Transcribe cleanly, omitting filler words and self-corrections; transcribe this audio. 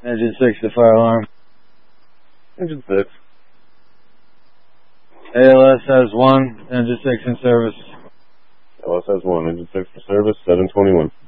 Engine 6 to fire alarm. Engine 6. ALS has 1, Engine 6 in service. ALS has 1, Engine 6 for service, 721.